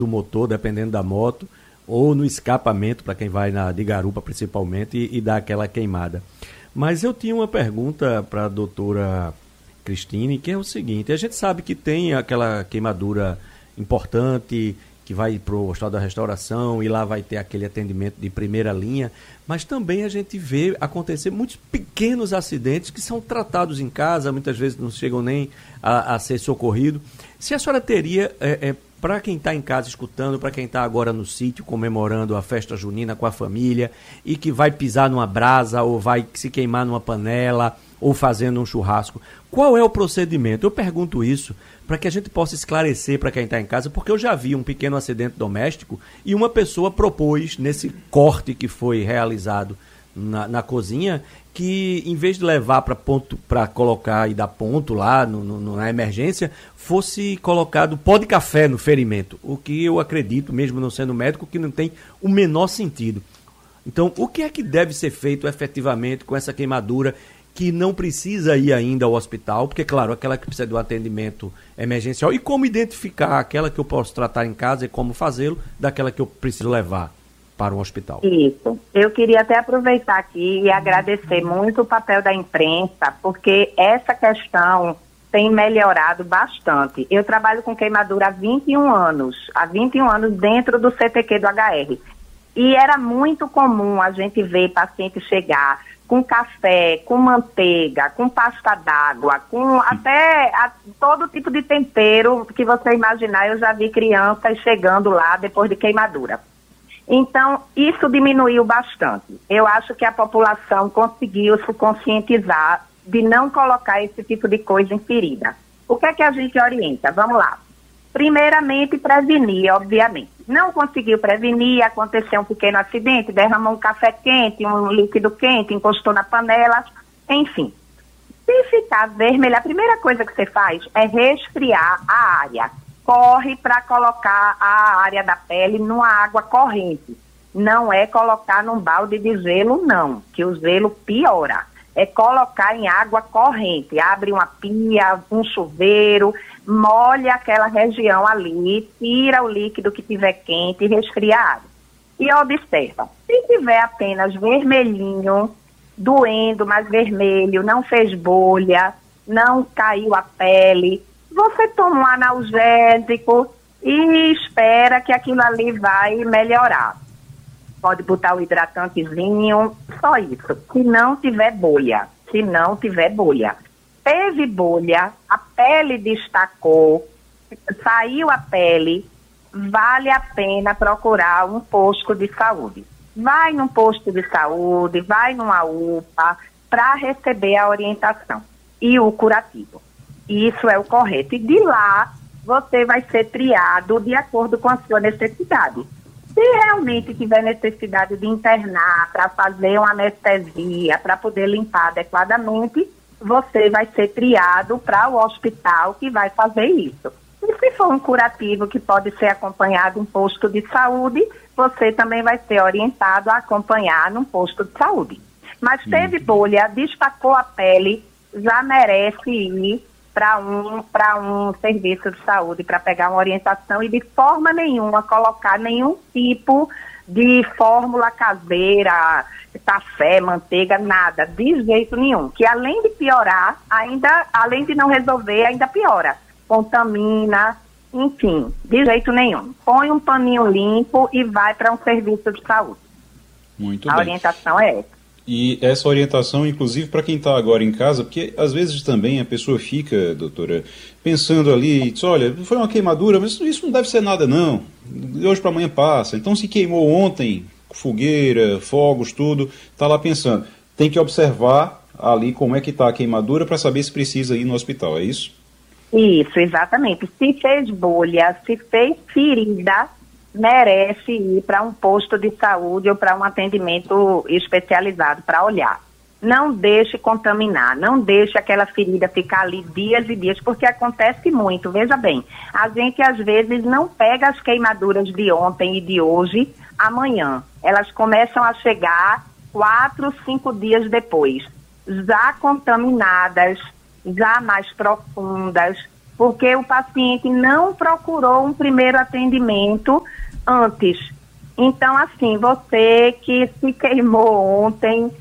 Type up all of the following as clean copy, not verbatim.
do motor, dependendo da moto, ou no escapamento, para quem vai de garupa principalmente, e dá aquela queimada. Mas eu tinha uma pergunta para a doutora Cristine, que é o seguinte: a gente sabe que tem aquela queimadura importante, que vai para o Hospital da Restauração e lá vai ter aquele atendimento de primeira linha, mas também a gente vê acontecer muitos pequenos acidentes que são tratados em casa, muitas vezes não chegam nem a ser socorrido. Se a senhora teria, para quem está em casa escutando, para quem está agora no sítio comemorando a festa junina com a família e que vai pisar numa brasa ou vai se queimar numa panela ou fazendo um churrasco, qual é o procedimento? Eu pergunto isso para que a gente possa esclarecer para quem está em casa, porque eu já vi um pequeno acidente doméstico e uma pessoa propôs, nesse corte que foi realizado na cozinha, que em vez de levar para colocar e dar ponto lá na emergência, fosse colocado pó de café no ferimento, o que eu acredito, mesmo não sendo médico, que não tem o menor sentido. Então, o que é que deve ser feito efetivamente com essa queimadura que não precisa ir ainda ao hospital, porque, claro, aquela que precisa de um atendimento emergencial, e como identificar aquela que eu posso tratar em casa e como fazê-lo, daquela que eu preciso levar para um hospital? Isso. Eu queria até aproveitar aqui e agradecer muito o papel da imprensa, porque essa questão tem melhorado bastante. Eu trabalho com queimadura há 21 anos dentro do CTQ do HR. E era muito comum a gente ver paciente chegar com café, com manteiga, com pasta d'água, com até todo tipo de tempero que você imaginar. Eu já vi crianças chegando lá depois de queimadura. Então, isso diminuiu bastante. Eu acho que a população conseguiu se conscientizar de não colocar esse tipo de coisa em ferida. O que é que a gente orienta? Vamos lá. Primeiramente, prevenir, obviamente. Não conseguiu prevenir, aconteceu um pequeno acidente, derramou um café quente, um líquido quente, encostou na panela, enfim. Se ficar vermelho, a primeira coisa que você faz é resfriar a área. Corre para colocar a área da pele numa água corrente. Não é colocar num balde de gelo, não, que o gelo piora. É colocar em água corrente. Abre uma pia, um chuveiro, molha aquela região ali, tira o líquido que tiver quente e resfria a água. E observa, se tiver apenas vermelhinho, doendo, mas vermelho, não fez bolha, não caiu a pele, você toma um analgésico e espera que aquilo ali vai melhorar. Pode botar o hidratantezinho, só isso. Se não tiver bolha. Teve bolha, a pele destacou, saiu a pele, vale a pena procurar um posto de saúde. Vai num posto de saúde, vai numa UPA, para receber a orientação e o curativo. Isso é o correto. E de lá, você vai ser triado de acordo com a sua necessidade. Se realmente tiver necessidade de internar para fazer uma anestesia, para poder limpar adequadamente, você vai ser triado para o hospital que vai fazer isso. E se for um curativo que pode ser acompanhado em posto de saúde, você também vai ser orientado a acompanhar num posto de saúde. Mas teve bolha, destacou a pele, já merece ir para um serviço de saúde para pegar uma orientação e de forma nenhuma colocar nenhum tipo de fórmula caseira, café, manteiga, nada, de jeito nenhum. Que além de piorar, além de não resolver, ainda piora. Contamina, enfim, de jeito nenhum. Põe um paninho limpo e vai para um serviço de saúde. Muito bem. A orientação é essa. E essa orientação, inclusive, para quem está agora em casa, porque às vezes também a pessoa fica, doutora, pensando ali, diz, olha, foi uma queimadura, mas isso não deve ser nada não, de hoje para amanhã passa. Então se queimou ontem, fogueira, fogos, tudo, está lá pensando. Tem que observar ali como é que está a queimadura para saber se precisa ir no hospital, é isso? Isso, exatamente. Se fez bolha, se fez ferida, merece ir para um posto de saúde ou para um atendimento especializado para olhar. Não deixe contaminar, não deixe aquela ferida ficar ali dias e dias, porque acontece muito. Veja bem, a gente às vezes não pega as queimaduras de ontem e de hoje amanhã. Elas começam a chegar 4, 5 dias depois, já contaminadas, já mais profundas, porque o paciente não procurou um primeiro atendimento antes. Então, assim, você que se queimou ontem,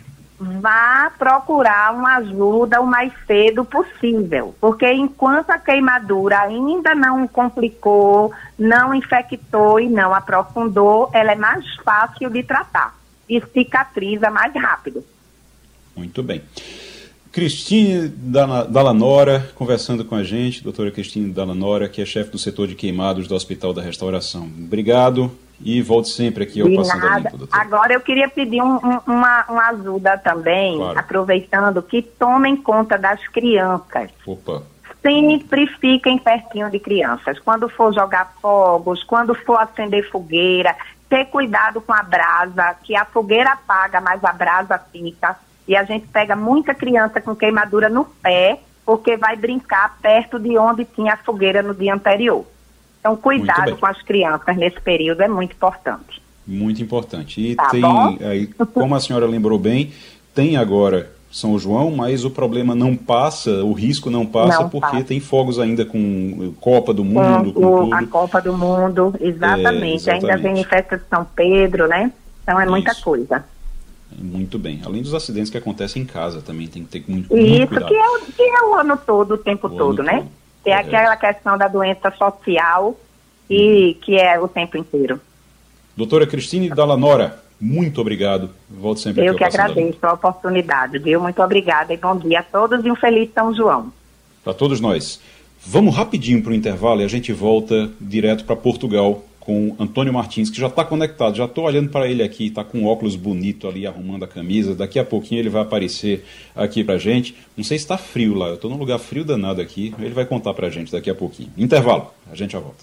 vá procurar uma ajuda o mais cedo possível, porque enquanto a queimadura ainda não complicou, não infectou e não aprofundou, ela é mais fácil de tratar e cicatriza mais rápido. Muito bem. Cristine Dallanora, conversando com a gente, doutora Cristine Dallanora, que é chefe do setor de queimados do Hospital da Restauração. Obrigado e volte sempre aqui ao Passando a Limpo, doutora. Agora eu queria pedir uma ajuda também, claro, aproveitando, que tomem conta das crianças. Opa. Sempre fiquem pertinho de crianças. Quando for jogar fogos, quando for acender fogueira, ter cuidado com a brasa, que a fogueira apaga, mas a brasa fica. E a gente pega muita criança com queimadura no pé, porque vai brincar perto de onde tinha a fogueira no dia anterior. Então, cuidado com as crianças nesse período é muito importante. Muito importante. E tem, aí, como a senhora lembrou bem, tem agora São João, mas o problema não passa, o risco não passa, porque tem fogos ainda com Copa do Mundo. Com tudo. A Copa do Mundo, exatamente. Ainda vem festa de São Pedro, né? Então é muita coisa. Muito bem. Além dos acidentes que acontecem em casa, também tem que ter muito cuidado. Que é o ano todo, o tempo todo, né? Tem aquela questão da doença social e que é o tempo inteiro. Doutora Cristine Dallanora, muito obrigado. Volto sempre aqui. Eu que agradeço a oportunidade, viu? Muito obrigada e bom dia a todos e um feliz São João. Para todos nós. Vamos rapidinho para o intervalo e a gente volta direto para Portugal com Antônio Martins, que já está conectado. Já estou olhando para ele aqui, está com um óculos bonito ali, arrumando a camisa. Daqui a pouquinho ele vai aparecer aqui para a gente. Não sei se está frio lá, eu estou num lugar frio danado aqui. Ele vai contar para a gente daqui a pouquinho. Intervalo, a gente já volta.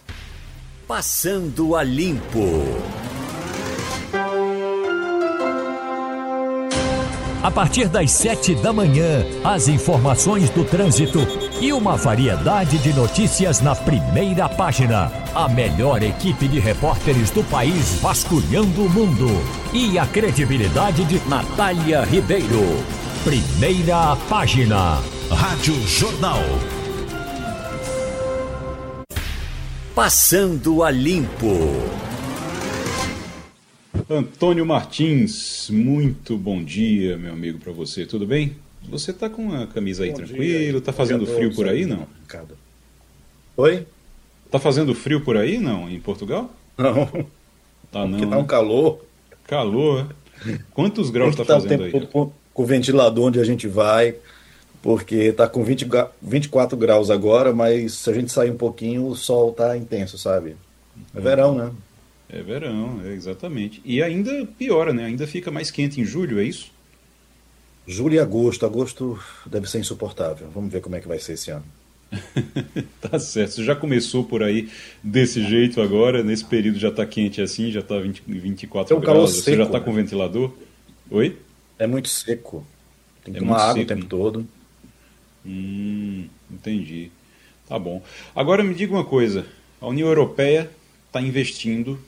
Passando a Limpo. A partir das 7 da manhã, as informações do trânsito e uma variedade de notícias na primeira página. A melhor equipe de repórteres do país vasculhando o mundo. E a credibilidade de Natália Ribeiro. Primeira página. Rádio Jornal. Passando a Limpo. Antônio Martins, muito bom dia, meu amigo, para você. Tudo bem? Você tá com a camisa aí tranquilo? Tá fazendo frio por aí, não? Oi? Tá fazendo frio por aí, não? Em Portugal? Não. Tá não. Porque tá um calor. Calor, é? Quantos graus tá fazendo aí? Com o ventilador onde a gente vai, porque tá com 24 graus agora, mas se a gente sair um pouquinho, o sol tá intenso, sabe? É verão, né? É verão, exatamente. E ainda piora, né? Ainda fica mais quente em julho, é isso? Julho e agosto. Agosto deve ser insuportável. Vamos ver como é que vai ser esse ano. Tá certo. Você já começou por aí desse jeito agora? Nesse período já tá quente assim? Já tá 24 graus? Você já tá com ventilador? Oi? É muito seco. Tem que tomar água o tempo todo. Entendi. Tá bom. Agora me diga uma coisa. A União Europeia está investindo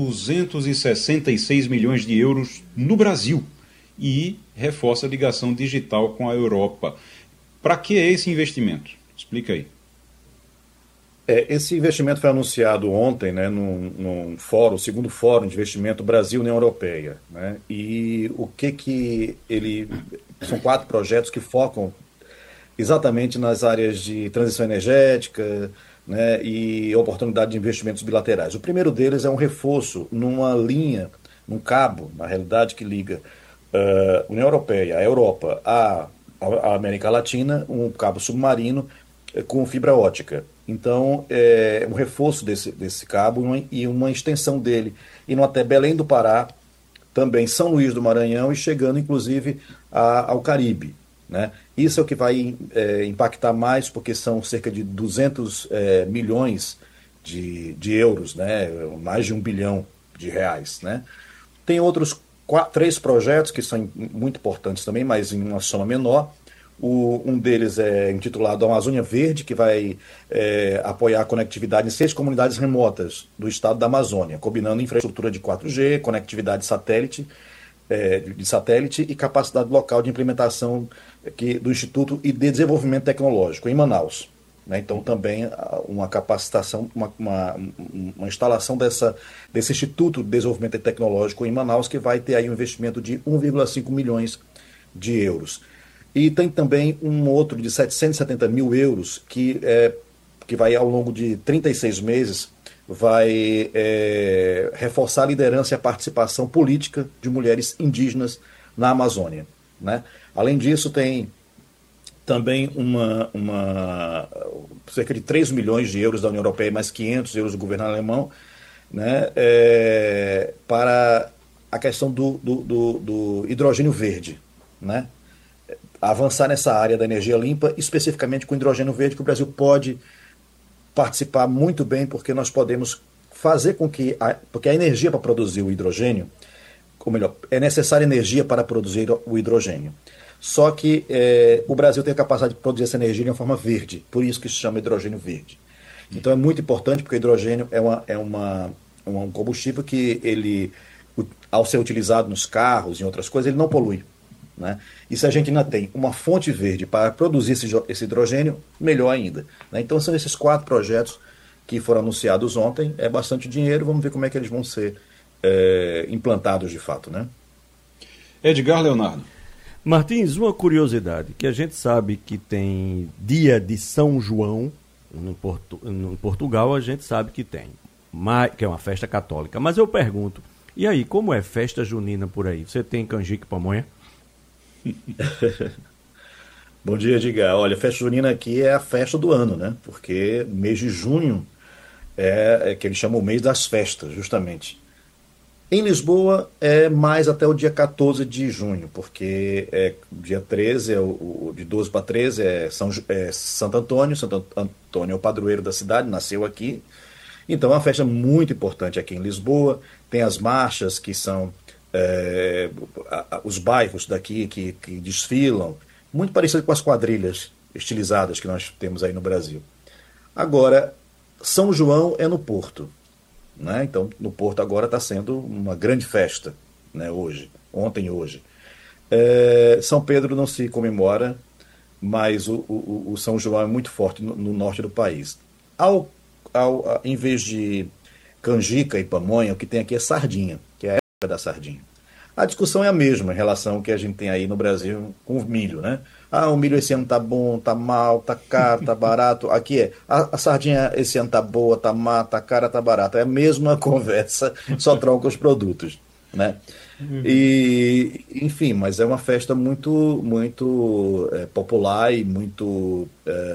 266 milhões de euros no Brasil e reforça a ligação digital com a Europa. Para que é esse investimento? Explica aí. Esse investimento foi anunciado ontem, né, num fórum, o segundo fórum de investimento Brasil-União Europeia, né, e o que ele... São 4 projetos que focam exatamente nas áreas de transição energética, né, e oportunidade de investimentos bilaterais. O primeiro deles é um reforço numa linha, num cabo, na realidade, que liga a União Europeia, a Europa, a América Latina, um cabo submarino com fibra ótica. Então, é um reforço desse cabo e uma extensão dele, indo até Belém do Pará, também São Luís do Maranhão e chegando, inclusive, ao Caribe. Né? Isso é o que vai impactar mais, porque são cerca de 200 milhões de euros, né? Mais de 1 bilhão de reais. Né? Tem outros 3 projetos que são muito importantes também, mas em uma soma menor. Um deles é intitulado Amazônia Verde, que vai apoiar a conectividade em 6 comunidades remotas do estado da Amazônia, combinando infraestrutura de 4G, conectividade de satélite e capacidade local de implementação do Instituto de Desenvolvimento Tecnológico, em Manaus. né? Então também uma capacitação, uma instalação desse Instituto de Desenvolvimento Tecnológico em Manaus, que vai ter aí um investimento de 1,5 milhões de euros. E tem também um outro de 770 mil euros que vai ao longo de 36 meses, vai reforçar a liderança e a participação política de mulheres indígenas na Amazônia, né? Além disso, tem também cerca de 3 milhões de euros da União Europeia, mais 500 euros do governo alemão, né, para a questão do hidrogênio verde, né? Avançar nessa área da energia limpa, especificamente com hidrogênio verde, que o Brasil pode participar muito bem, porque nós podemos fazer com que... Porque a energia para produzir o hidrogênio, ou melhor, é necessária energia para produzir o hidrogênio. Só que o Brasil tem a capacidade de produzir essa energia de uma forma verde, por isso que se chama hidrogênio verde. Então é muito importante, porque o hidrogênio é um combustível que ele, ao ser utilizado nos carros e em outras coisas, ele não polui, né? E se a gente ainda tem uma fonte verde para produzir esse hidrogênio, melhor ainda, né? Então são esses 4 projetos que foram anunciados ontem, é bastante dinheiro, vamos ver como é que eles vão ser implantados de fato, né? Edgar Leonardo. Martins, uma curiosidade, que a gente sabe que tem dia de São João, no Portugal a gente sabe que tem, que é uma festa católica, mas eu pergunto, e aí, como é festa junina por aí? Você tem canjica e pamonha? Bom dia, Edgar. Olha, a festa junina aqui é a festa do ano, né? Porque mês de junho é que eles chamam o mês das festas, justamente. Em Lisboa é mais até o dia 14 de junho, porque dia 13, de 12 para 13 é Santo Antônio. Santo Antônio é o padroeiro da cidade, nasceu aqui. Então é uma festa muito importante aqui em Lisboa. Tem as marchas, que são os bairros daqui que desfilam, muito parecido com as quadrilhas estilizadas que nós temos aí no Brasil. Agora, São João é no Porto, né? Então, no Porto agora está sendo uma grande festa, né? Ontem e hoje. São Pedro não se comemora, mas o São João é muito forte no norte do país. Em vez de canjica e pamonha, o que tem aqui é sardinha, que é a época da sardinha. A discussão é a mesma em relação ao que a gente tem aí no Brasil com o milho, né? O milho esse ano tá bom, tá mal, tá caro, tá barato. Aqui a sardinha esse ano tá boa, tá má, tá cara, tá barata. É a mesma conversa, só troca os produtos, né? E, enfim, mas é uma festa muito, muito popular e muito,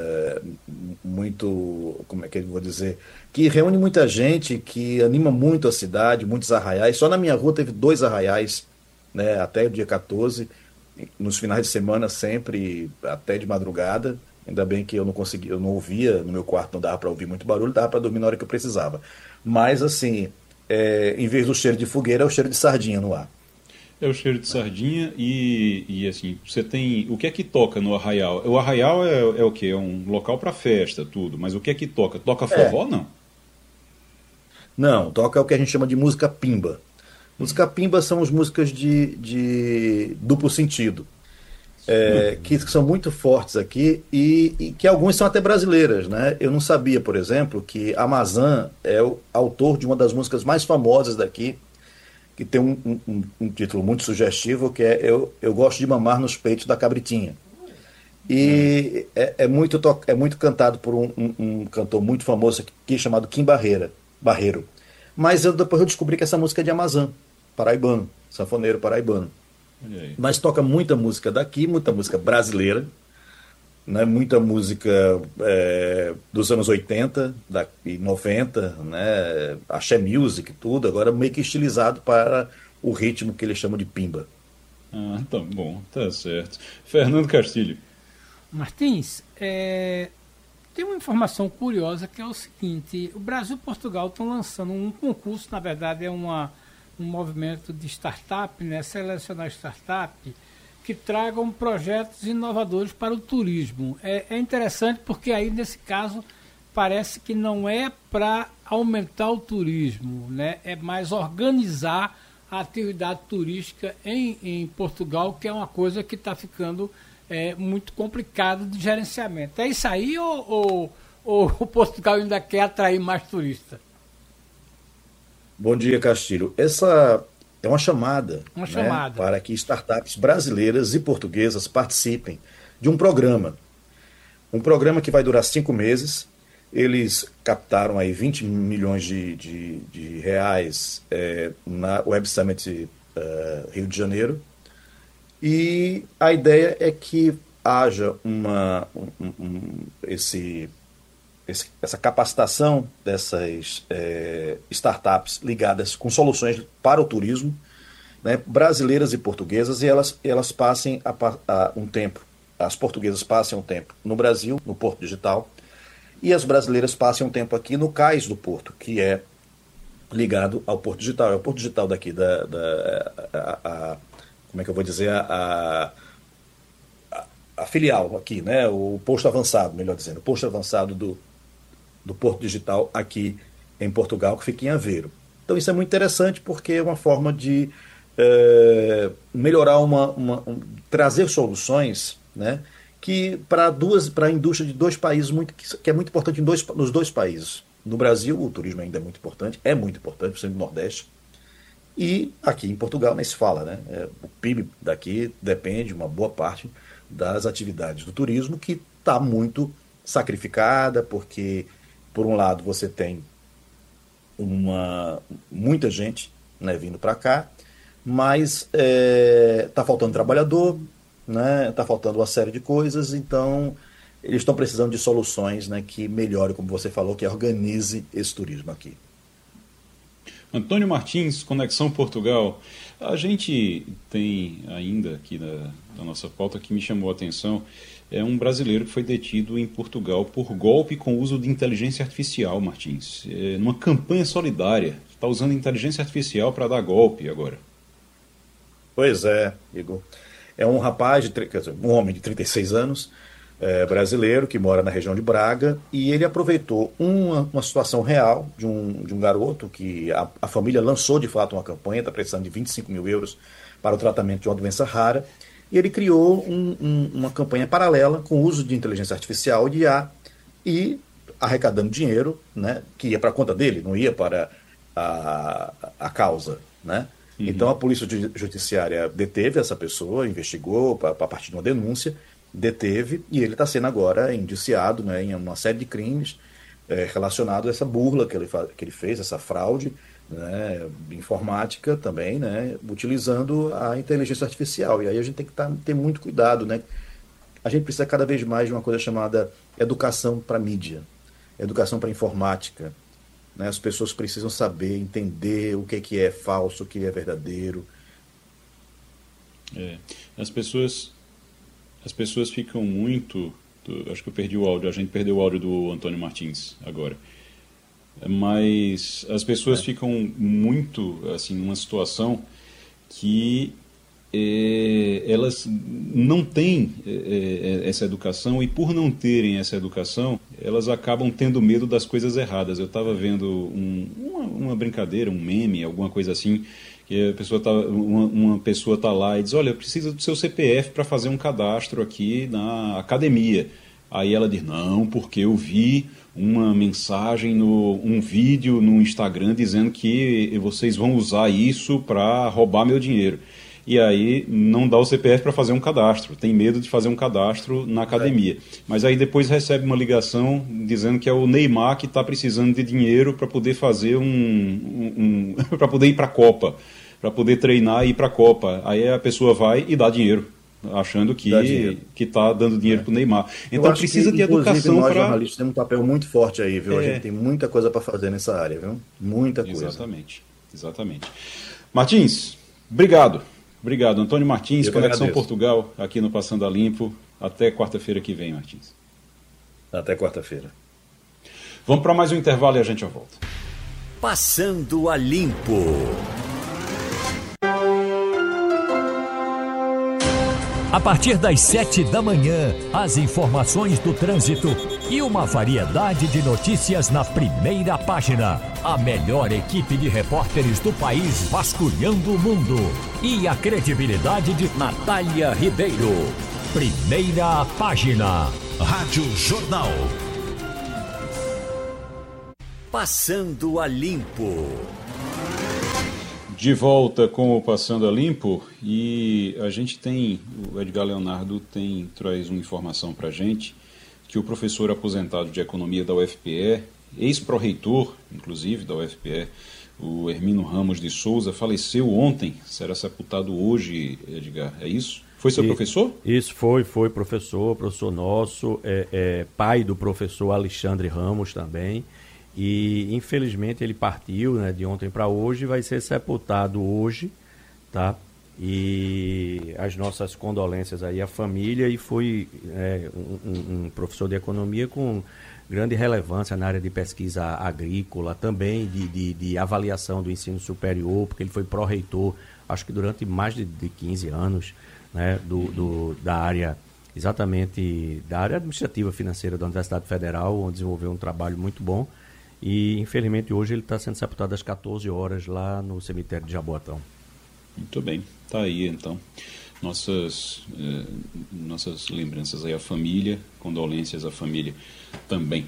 como é que eu vou dizer, que reúne muita gente, que anima muito a cidade, muitos arraiais. Só na minha rua teve 2 arraiais, né, até o dia 14, nos finais de semana sempre, até de madrugada. Ainda bem que eu não ouvia, no meu quarto não dava para ouvir muito barulho, dava para dormir na hora que eu precisava. Mas assim, em vez do cheiro de fogueira, é o cheiro de sardinha no ar. É o cheiro de sardinha e assim, você tem... O que é que toca no arraial? O arraial é o quê? É um local para festa, tudo, mas o que é que toca? Toca forró, não? Não, toca o que a gente chama de música pimba. Música pimba são as músicas de duplo sentido, que são muito fortes aqui e que algumas são até brasileiras, né? Eu não sabia, por exemplo, que Amazã é o autor de uma das músicas mais famosas daqui, que tem um título muito sugestivo, que é Eu Gosto de Mamar nos Peitos da Cabritinha. E é muito cantado por um cantor muito famoso aqui chamado Kim Barreiro. Mas depois eu descobri que essa música é de Amazã, paraibano, sanfoneiro paraibano. Mas toca muita música daqui, muita música brasileira, né? Muita música dos anos 80 e 90, né? Axé music, tudo, agora meio que estilizado para o ritmo que eles chamam de pimba. Tá bom, tá certo. Fernando Castilho. Martins, tem uma informação curiosa que é o seguinte: o Brasil e Portugal estão lançando um concurso, na verdade é um movimento de startup, né, selecionar startup que tragam projetos inovadores para o turismo. É interessante porque aí, nesse caso, parece que não é para aumentar o turismo, né, é mais organizar a atividade turística em Portugal, que é uma coisa que está ficando muito complicado de gerenciamento. É isso aí ou ou o Portugal ainda quer atrair mais turistas? Bom dia, Castilho. Essa é uma chamada, Uma né, chamada. para que startups brasileiras e portuguesas participem de um programa. Um programa que vai durar 5 meses. Eles captaram aí 20 milhões de reais na Web Summit Rio de Janeiro. E a ideia é que haja essa capacitação dessas startups ligadas com soluções para o turismo, né, brasileiras e portuguesas, e elas passem um tempo, as portuguesas passem um tempo no Brasil, no Porto Digital, e as brasileiras passem um tempo aqui no Cais do Porto, que é ligado ao Porto Digital. É o Porto Digital daqui, como é que eu vou dizer, a filial aqui, né, o posto avançado, melhor dizendo, o posto avançado do Porto Digital aqui em Portugal, que fica em Aveiro. Então isso é muito interessante porque é uma forma de melhorar, trazer soluções, né, que para a indústria de 2 países, que é muito importante nos 2 países. No Brasil, o turismo ainda é muito importante, sendo do Nordeste. E aqui em Portugal nem se fala, né? O PIB daqui depende, uma boa parte, das atividades do turismo, que está muito sacrificada, porque, por um lado, você tem muita gente, né, vindo para cá, mas está faltando trabalhador, né? Está faltando uma série de coisas, então eles estão precisando de soluções, né, que melhore, como você falou, que organize esse turismo aqui. Antônio Martins, Conexão Portugal. A gente tem ainda aqui na nossa pauta que me chamou a atenção, é um brasileiro que foi detido em Portugal por golpe com uso de inteligência artificial, Martins. Numa campanha solidária, está usando inteligência artificial para dar golpe agora. Pois é, Igor. É um rapaz, um homem de 36 anos, brasileiro, que mora na região de Braga, e ele aproveitou uma situação real de um garoto que a família lançou de fato uma campanha, está precisando de 25 mil euros para o tratamento de uma doença rara, e ele criou uma campanha paralela com o uso de inteligência artificial, de IA, e arrecadando dinheiro, né, que ia para a conta dele, não ia para a causa, né? Uhum. Então a Polícia Judiciária deteve essa pessoa, investigou a partir de uma denúncia, deteve, e ele está sendo agora indiciado, né, em uma série de crimes relacionados a essa burla que ele fez, essa fraude, né, informática também, né, utilizando a inteligência artificial. E aí a gente tem que ter muito cuidado, né? A gente precisa cada vez mais de uma coisa chamada educação para mídia, educação para informática. Né? As pessoas precisam saber, entender o que é falso, o que é verdadeiro. As pessoas ficam muito... Acho que eu perdi o áudio, a gente perdeu o áudio do Antônio Martins agora. Mas as pessoas ficam muito, assim, numa situação que elas não têm essa educação, e por não terem essa educação, elas acabam tendo medo das coisas erradas. Eu estava vendo uma brincadeira, um meme, alguma coisa assim, que uma pessoa está lá e diz: olha, precisa do seu CPF para fazer um cadastro aqui na academia. Aí ela diz: não, porque eu vi uma mensagem, um vídeo no Instagram dizendo que vocês vão usar isso para roubar meu dinheiro. E aí não dá o CPF para fazer um cadastro, tem medo de fazer um cadastro na academia. Mas aí depois recebe uma ligação dizendo que é o Neymar que está precisando de dinheiro para poder fazer para poder ir para a Copa, para poder treinar e ir para a Copa. Aí a pessoa vai e dá dinheiro, achando que está dando dinheiro para o Neymar. Então precisa de educação para... Nós jornalistas temos um papel muito forte aí, viu? A gente tem muita coisa para fazer nessa área, viu? Muita coisa. Exatamente. Martins, obrigado. Obrigado, Antônio Martins, Conexão Portugal, aqui no Passando a Limpo. Até quarta-feira que vem, Martins. Até quarta-feira. Vamos para mais um intervalo e a gente já volta. Passando a Limpo. A partir das 7 da manhã, as informações do trânsito e uma variedade de notícias na primeira página. A melhor equipe de repórteres do país vasculhando o mundo. E a credibilidade de Natália Ribeiro. Primeira página. Rádio Jornal. Passando a Limpo. De volta com o Passando a Limpo, e a gente tem, o Edgar Leonardo traz uma informação para a gente, que o professor aposentado de Economia da UFPE, ex-pró-reitor, inclusive, da UFPE, o Hermínio Ramos de Souza, faleceu ontem, será sepultado hoje, Edgar, é isso? Foi seu professor? Isso, foi professor nosso, pai do professor Alexandre Ramos também, e infelizmente ele partiu, né, de ontem para hoje, vai ser sepultado hoje, tá? E as nossas condolências aí à família, e foi um professor de economia com grande relevância na área de pesquisa agrícola, também de avaliação do ensino superior, porque ele foi pró-reitor, acho que durante mais de 15 anos, né, da área, exatamente da área administrativa financeira da Universidade Federal, onde desenvolveu um trabalho muito bom. E, infelizmente, hoje ele está sendo sepultado às 14 horas lá no cemitério de Jaboatão. Muito bem, está aí então. Nossas lembranças aí à família, condolências à família também.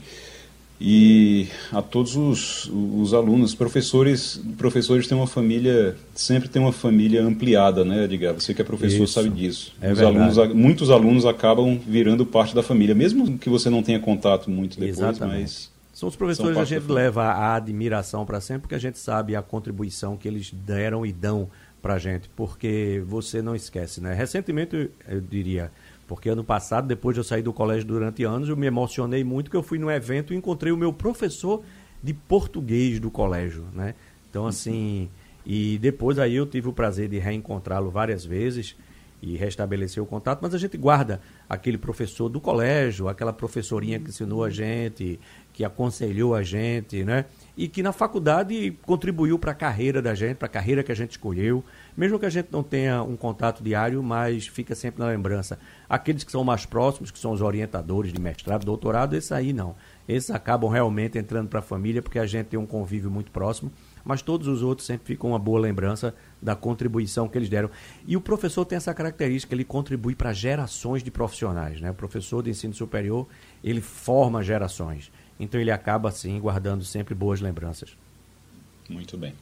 E a todos os alunos, professores têm uma família, sempre tem uma família ampliada, né, Edgar? Você que é professor Isso, sabe disso. Muitos alunos acabam virando parte da família, mesmo que você não tenha contato muito depois, exatamente. Mas são os professores que a gente leva a admiração para sempre, porque a gente sabe a contribuição que eles deram e dão para a gente, porque você não esquece, né? Recentemente, eu diria, porque ano passado, depois de eu sair do colégio durante anos, eu me emocionei muito que eu fui num evento e encontrei o meu professor de português do colégio, né? Então, assim, e depois aí eu tive o prazer de reencontrá-lo várias vezes e restabelecer o contato, mas a gente guarda aquele professor do colégio, aquela professorinha que ensinou a gente, que aconselhou a gente, né? E que na faculdade contribuiu para a carreira da gente, para a carreira que a gente escolheu, mesmo que a gente não tenha um contato diário, mas fica sempre na lembrança. Aqueles que são mais próximos, que são os orientadores de mestrado, doutorado, esses aí não. Esses acabam realmente entrando para a família, porque a gente tem um convívio muito próximo, mas todos os outros sempre ficam uma boa lembrança da contribuição que eles deram. E o professor tem essa característica, ele contribui para gerações de profissionais, né? O professor de ensino superior, ele forma gerações. Então ele acaba, assim, guardando sempre boas lembranças. Muito bem.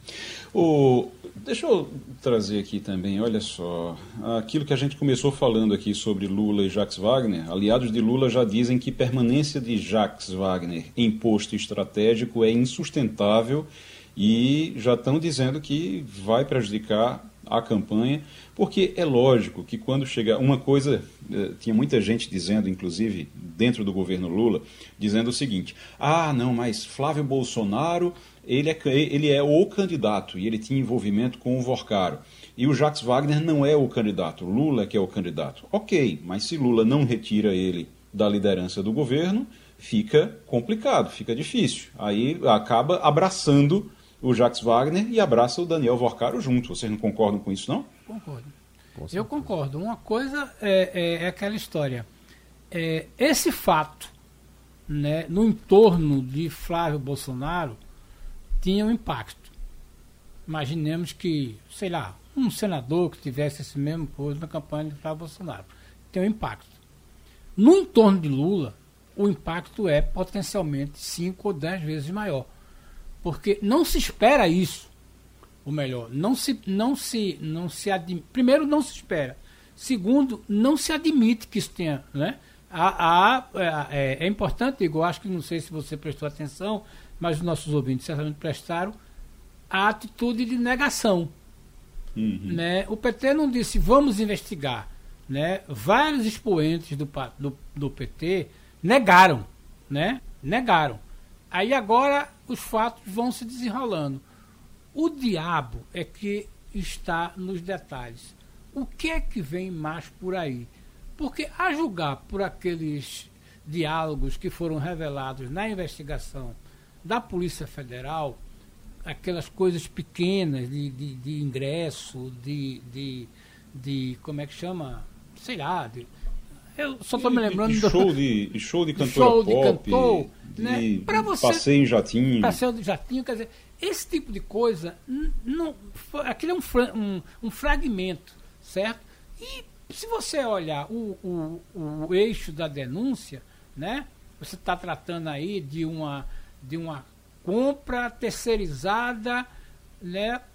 Deixa eu trazer aqui também, olha só, aquilo que a gente começou falando aqui sobre Lula e Jacques Wagner. Aliados de Lula já dizem que permanência de Jacques Wagner em posto estratégico é insustentável e já estão dizendo que vai prejudicar a campanha, porque é lógico que quando chega uma coisa, tinha muita gente dizendo, inclusive dentro do governo Lula, dizendo o seguinte: não, mas Flávio Bolsonaro, ele é o candidato e ele tinha envolvimento com o Vorcaro. E o Jacques Wagner não é o candidato, Lula que é o candidato. Ok, mas se Lula não retira ele da liderança do governo, fica complicado, fica difícil. Aí acaba abraçando o Jacques Wagner e abraça o Daniel Vorcaro junto. Vocês não concordam com isso, não? Concordo. Eu concordo. Uma coisa é aquela história. Esse fato, né, no entorno de Flávio Bolsonaro tinha um impacto. Imaginemos que, sei lá, um senador que tivesse esse mesmo posto na campanha de Flávio Bolsonaro tem um impacto. No entorno de Lula, o impacto é potencialmente 5 ou 10 vezes maior. Porque não se espera isso. Ou melhor, primeiro, não se espera. Segundo, não se admite que isso tenha, né? É importante, Igor, acho que não sei se você prestou atenção, mas os nossos ouvintes certamente prestaram, a atitude de negação. Né? O PT não disse vamos investigar. Né? Vários expoentes do PT negaram. Né? Negaram. Aí agora os fatos vão se desenrolando. O diabo é que está nos detalhes. O que é que vem mais por aí? Porque, a julgar por aqueles diálogos que foram revelados na investigação da Polícia Federal, aquelas coisas pequenas de ingresso, de como é que chama? Sei lá. Eu só estou me lembrando show de cantora pop, né? Passeio em jatinho. Passeio de jatinho, quer dizer, esse tipo de coisa, aquilo é um fragmento, certo? E se você olhar o eixo da denúncia, né? Você está tratando aí de uma compra terceirizada, né,